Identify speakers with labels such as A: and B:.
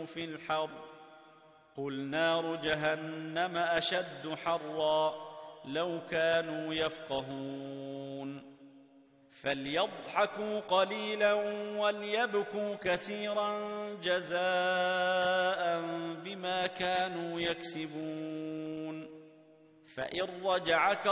A: فليضحكوا في الحر قل نار جهنم أشد حرا لو كانوا يفقهون فليضحكوا قليلا وليبكوا كثيرا جزاء بما كانوا يكسبون فإن رجعك